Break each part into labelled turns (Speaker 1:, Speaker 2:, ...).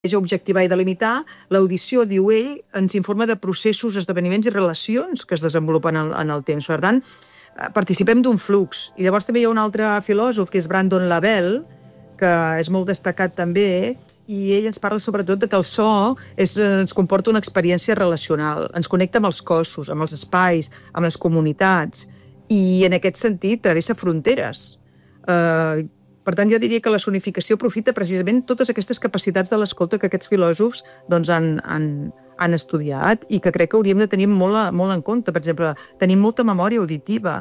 Speaker 1: objectivar i delimitar, l'audició, diu ell, ens informa de processos, esdeveniments i relacions que es desenvolupen en el temps. Per tant, participem d'un flux. I llavors també hi ha un altre filòsof, que és Brandon Lavelle, que és molt destacat també, i ell ens parla sobretot de que el so ens comporta una experiència relacional, ens connecta amb els cossos, amb els espais, amb les comunitats, i en aquest sentit travessa fronteres. Per tant, jo diria que la sonificació aprofita precisament totes aquestes capacitats de l'escolta que aquests filòsofs han estudiat i que crec que hauríem de tenir molt en compte. Per exemple, tenim molta memòria auditiva,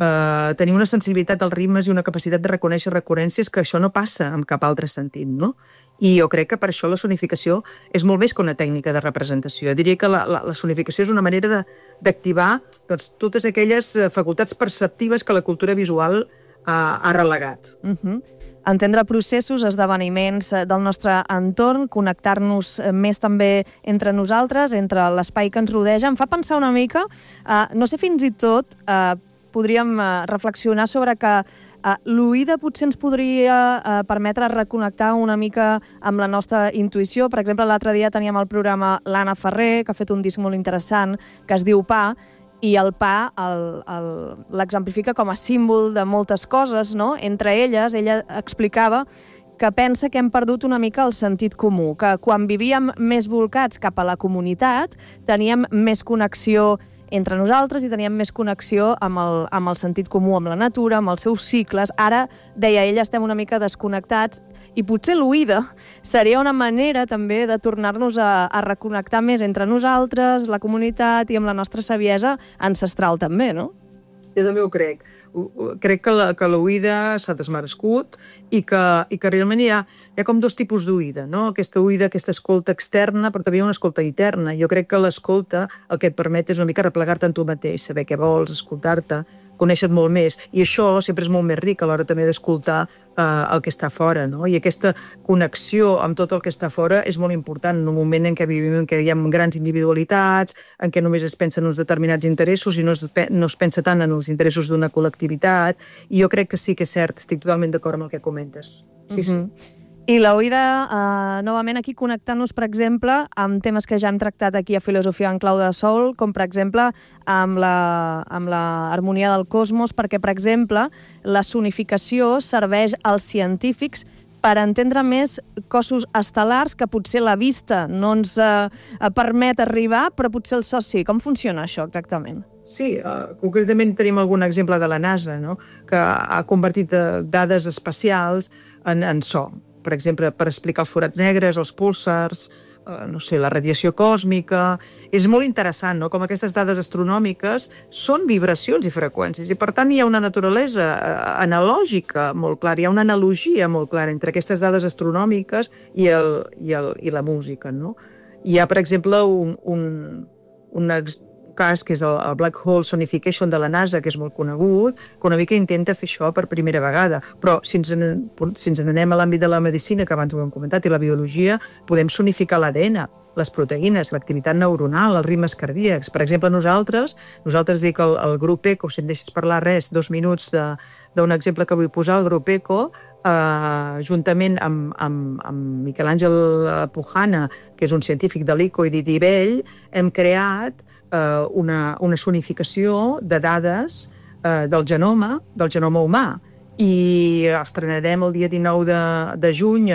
Speaker 1: tenim una sensibilitat als ritmes i una capacitat de reconèixer recurrències que això no passa en cap altre sentit, no? I jo crec que per això la sonificació és molt més que una tècnica de representació. Jo diria que la sonificació és una manera d'activar totes aquelles facultats perceptives que la cultura visual ha relegat.
Speaker 2: Entendre processos, esdeveniments del nostre entorn, connectar-nos més també entre nosaltres, entre l'espai que ens rodeja. Em fa pensar una mica, no sé, fins i tot podríem reflexionar sobre que l'oïda potser ens podria permetre reconnectar una mica amb la nostra intuïció. Per exemple, l'altre dia teníem al programa l'Anna Ferrer, que ha fet un disc molt interessant que es diu Pa, i el pa l'exemplifica com a símbol de moltes coses, no? Entre elles, ella explicava que pensa que hem perdut una mica el sentit comú, que quan vivíem més volcats cap a la comunitat teníem més connexió entre nosaltres i teníem més connexió amb el sentit comú, amb la natura, amb els seus cicles. Ara, deia ella, estem una mica desconnectats i potser l'oïda seria una manera també de tornar-nos a reconnectar més entre nosaltres, la comunitat i amb la nostra saviesa ancestral també, no?
Speaker 1: Jo també ho crec. Crec que l'oïda s'ha desmerescut i que realment hi ha com dos tipus d'oïda, no? Aquesta oïda, aquesta escolta externa, però també hi ha una escolta interna. Jo crec que l'escolta el que et permet és una mica replegar-te en tu mateix, saber què vols, escoltar-te, conèixer-te molt més. I això sempre és molt més ric a l'hora també d'escoltar el que està fora, no? I aquesta connexió amb tot el que està fora és molt important en un moment en què vivim, en què hi ha grans individualitats, en què només es pensa en uns determinats interessos i no es pensa tant en els interessos d'una col·lectivitat. I jo crec que sí que és cert, estic totalment d'acord amb el que comentes. Sí, sí.
Speaker 2: I l'oïda, novament aquí connectant-nos, per exemple, amb temes que ja hem tractat aquí a Filosofia en clau de sol, com per exemple amb l'harmonia del cosmos, perquè, per exemple, la sonificació serveix als científics per entendre més cossos estel·lars que potser la vista no ens permet arribar, però potser el so sí. Com funciona això exactament?
Speaker 1: Sí, concretament tenim algun exemple de la NASA, no? Que ha convertit dades espacials en so. Per exemple, per explicar els forats negres, els púlsars, no sé, la radiació còsmica. És molt interessant, no?, com aquestes dades astronòmiques són vibracions i freqüències, i per tant hi ha una naturalesa analògica molt clara, hi ha una analogia molt clara entre aquestes dades astronòmiques i la música, no? Hi ha, per exemple, un cas que és el Black Hole Sonification de la NASA, que és molt conegut, que una mica intenta fer això per primera vegada. Però si ens anem a l'àmbit de la medicina, que abans ho hem comentat, i la biologia, podem sonificar l'ADN, les proteïnes, l'activitat neuronal, els ritmes cardíacs. Per exemple, nosaltres dic el grup ECO, si em deixes parlar 2 minuts d'un exemple que vull posar, el grup ECO, juntament amb Miquel Àngel Pujana, que és un científic de l'ICO i d'IDIVELL, hem creat una sonificació de dades del genoma humà, i estrenarem el dia 19 de juny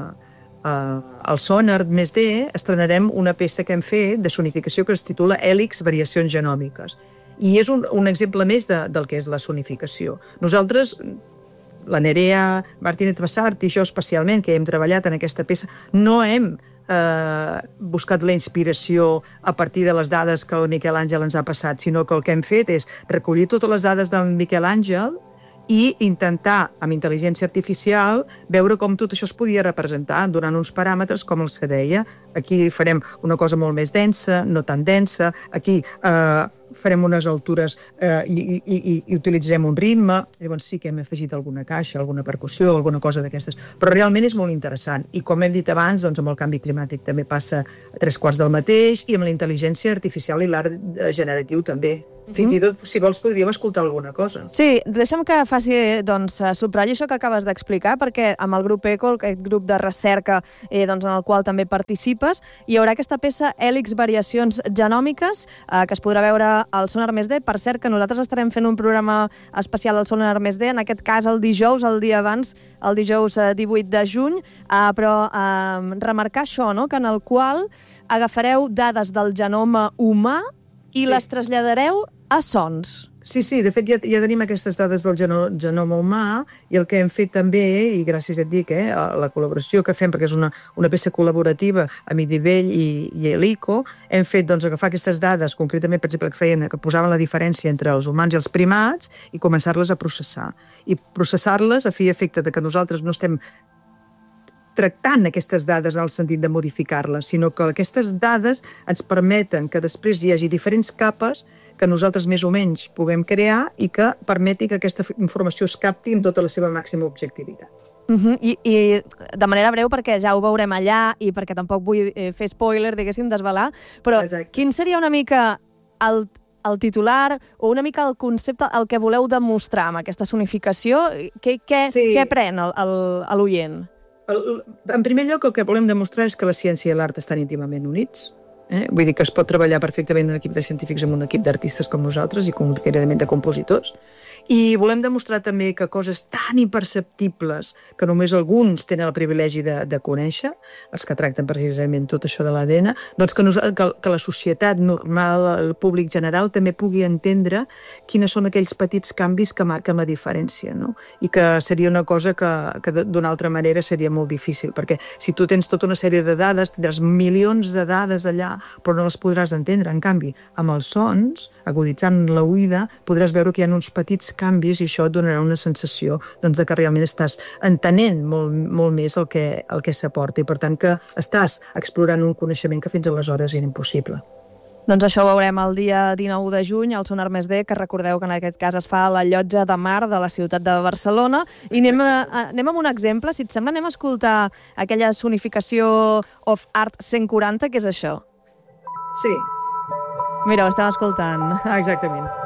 Speaker 1: al Sonar +D, estrenarem una peça que hem fet de sonificació que es titula Hèlix, variacions genòmiques, i és un exemple més del que és la sonificació. Nosaltres, la Nerea Martínez Bassart i jo especialment, que hem treballat en aquesta peça, no hem buscat la inspiració a partir de les dades que el Miquel Àngel ens ha passat, sinó que el que hem fet és recollir totes les dades del Miquel Àngel i intentar, amb intel·ligència artificial, veure com tot això es podia representar donant uns paràmetres com els que deia. Aquí farem una cosa molt més densa, no tan densa, aquí farem unes altures i utilitzarem un ritme. Llavors sí que hem afegit alguna caixa, alguna percussió, alguna cosa d'aquestes. Però realment és molt interessant. I com hem dit abans, doncs amb el canvi climàtic també passa a 3/4 del mateix, i amb la intel·ligència artificial i l'art generatiu també. Fins i tot, si vols, podríem escoltar alguna cosa.
Speaker 2: Sí, deixa'm que faci, doncs, subratlli això que acabes d'explicar, perquè amb el grup ECO, aquest grup de recerca doncs, en el qual també participes, hi haurà aquesta peça Hèlix Variacions Genòmiques, que es podrà veure al Sonar Més D. Per cert, que nosaltres estarem fent un programa especial al Sonar Més D, en aquest cas el dijous, el dia abans, el dijous 18 de juny, però remarcar això, no?, que en el qual agafareu dades del genoma humà i les traslladareu a sons.
Speaker 1: Sí, de fet ja tenim aquestes dades del genoma humà i el que hem fet també, i gràcies et dic, la col·laboració que fem, perquè és una peça col·laborativa a Midivell i l'ICO, hem fet doncs, agafar aquestes dades, concretament, per exemple, que posaven la diferència entre els humans i els primats i començar-les a processar. I processar-les a fi i efecte de que nosaltres no estem tractant aquestes dades en el sentit de modificar-les, sinó que aquestes dades ens permeten que després hi hagi diferents capes que nosaltres més o menys puguem crear i que permeti que aquesta informació es capti amb tota la seva màxima objectivitat.
Speaker 2: I de manera breu, perquè ja ho veurem allà i perquè tampoc vull fer spoiler, diguéssim, desvelar, però quin seria una mica el titular o una mica el concepte, el que voleu demostrar amb aquesta sonificació? Què pren l'oient?
Speaker 1: En primer lloc, el que volem demostrar és que la ciència i l'art estan íntimament units. Vull dir que es pot treballar perfectament en un equip de científics amb un equip d'artistes com nosaltres i concretament de compositors. I volem demostrar també que coses tan imperceptibles que només alguns tenen el privilegi de conèixer, els que tracten precisament tot això de l'ADN, doncs que la societat normal, el públic general, també pugui entendre quines són aquells petits canvis que marquen la diferència, no? I que seria una cosa que d'una altra manera seria molt difícil, perquè si tu tens tota una sèrie de dades, tindràs milions de dades allà, però no les podràs entendre. En canvi, amb els sons, aguditzant l'oïda, podràs veure que hi ha uns petits canvis i això et donarà una sensació doncs, de que realment estàs entenent molt més el que s'aporta i per tant que estàs explorant un coneixement que fins aleshores era impossible.
Speaker 2: Doncs això ho veurem el dia 19 de juny al Sonar Més D, que recordeu que en aquest cas es fa a la Llotja de Mar de la ciutat de Barcelona. I anem amb un exemple, si et sembla, anem a escoltar aquella sonificació of Art 140, que és això.
Speaker 1: Sí.
Speaker 2: Mira, ho estem escoltant.
Speaker 1: Exactament.